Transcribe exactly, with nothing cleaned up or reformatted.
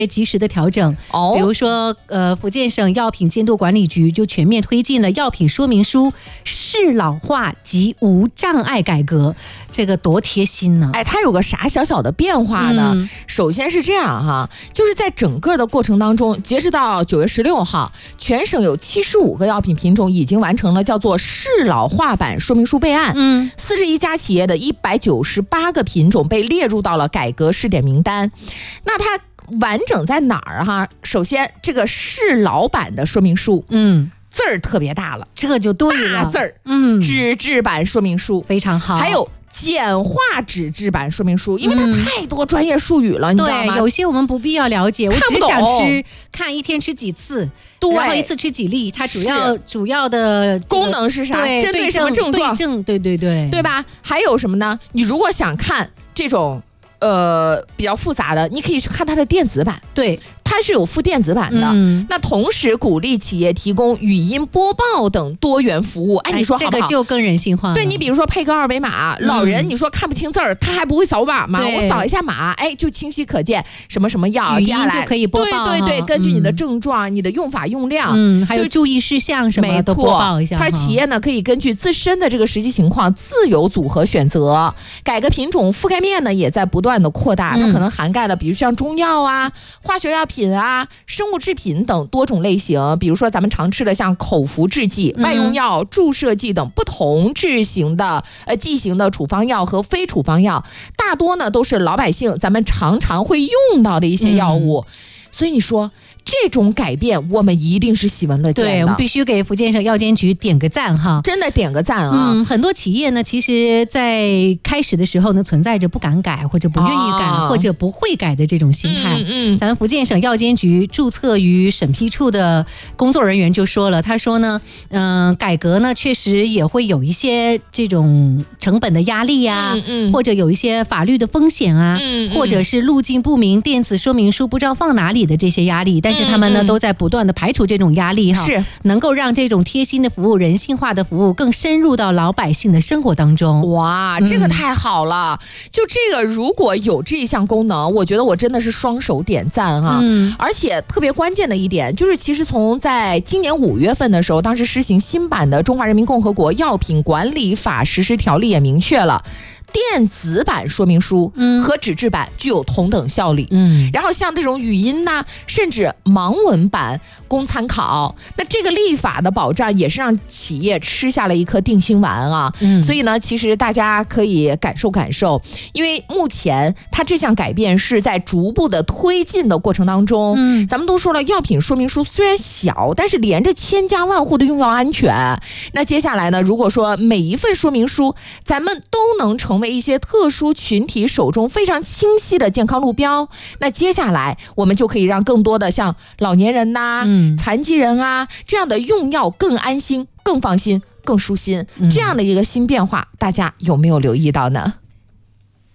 及时的调整。 哦， 比如说，呃，福建省药品监督管理局就全面推进了药品说明书适老化及无障碍改革，这个多贴心呢！ 哎，它有个啥小小的变化呢？嗯、首先是这样哈，就是在整个的过程当中，截止到九月十六号，全省有七十五个药品品种已经完成了叫做适老化版说明书备案。嗯，四十一家企业的一百九十八个品种被列入到了改革试点名单。那它完整在哪儿哈？首先，这个适老版的说明书，嗯，字儿特别大了， 这就对了， 大字儿，嗯，纸质版说明书非常好， 还有简化纸质版说明书，因为它太多专业术语了，嗯、你知道吗？ 对，有些我们不必要了解，我只想吃，看一天吃几次， 对， 然后一次吃几粒，它主要主要的功能是啥？针对什么症状？ 对症，对对对， 对吧？还有什么呢？你如果想看这种。呃，比较复杂的，你可以去看它的电子版， 对， 它是有附电子版的。嗯、那同时鼓励企业提供语音播报等多元服务。哎，你说好不好？ 这个就更人性化了。 对，你比如说配个二维码，嗯、老人你说看不清字儿，他还不会扫码吗？我扫一下码，哎，就清晰可见什么什么药， 语音就可以播报。 对对对，根据你的症状、嗯、你的用法用量， 嗯，还有注意事项什么都播报一下。 它企业呢可以根据自身的这个实际情况自由组合选择，改革品种覆盖面呢也在不断的扩大。嗯可能涵盖了比如像中药啊、化学药品啊、生物制品等多种类型，比如说咱们常吃的像口服制剂、外用药、注射剂等不同制型的呃剂型的处方药和非处方药，大多呢都是老百姓咱们常常会用到的一些药物，嗯、所以你说这种改变我们一定是喜闻乐见的。 对，我们必须给福建省药监局点个赞哈， 真的点个赞啊！ 嗯，很多企业呢，其实在开始的时候呢，存在着不敢改或者不愿意改、啊、或者不会改的这种心态。嗯嗯，咱们福建省药监局注册与审批处的工作人员就说了，他说呢，嗯、呃，改革呢确实也会有一些这种成本的压力啊，嗯嗯，或者有一些法律的风险啊，嗯嗯，或者是路径不明、电子说明书不知道放哪里的这些压力，但是他们呢、嗯嗯、都在不断的排除这种压力哈， 是能够让这种贴心的服务、人性化的服务更深入到老百姓的生活当中。 哇，这个太好了！嗯、就这个如果有这一项功能，我觉得我真的是双手点赞哈。嗯，而且特别关键的一点就是，其实从在今年五月份的时候，当时施行新版的《中华人民共和国药品管理法实施条例》也明确了。电子版说明书和纸质版具有同等效力，嗯，然后像这种语音呐、啊，甚至盲文版供参考。那这个立法的保障也是让企业吃下了一颗定心丸啊，嗯，所以呢，其实大家可以感受感受，因为目前它这项改变是在逐步的推进的过程当中，嗯，咱们都说了，药品说明书虽然小，但是连着千家万户的用药安全。那接下来呢，如果说每一份说明书咱们都能成为一些特殊群体手中非常清晰的健康路标，那接下来我们就可以让更多的像老年人呐、嗯、残疾人啊这样的用药更安心、更放心、更舒心，这样的一个新变化，大家有没有留意到呢？